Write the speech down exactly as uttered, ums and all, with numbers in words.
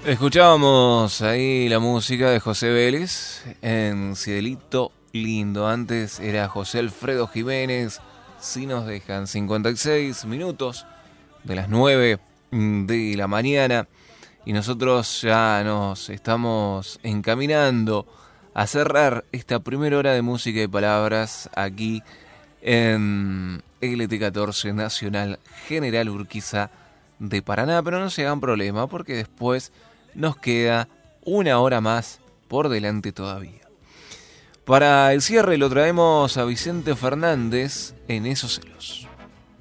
Escuchábamos ahí la música de José Vélez en Cielito Lindo. Antes era José Alfredo Jiménez. Si nos dejan cincuenta y seis minutos de las nueve de la mañana y nosotros ya nos estamos encaminando a cerrar esta primera hora de música y palabras aquí en L T catorce Nacional General Urquiza de Paraná. Pero no se hagan problema porque después nos queda una hora más por delante todavía. Para el cierre lo traemos a Vicente Fernández en Esos celos.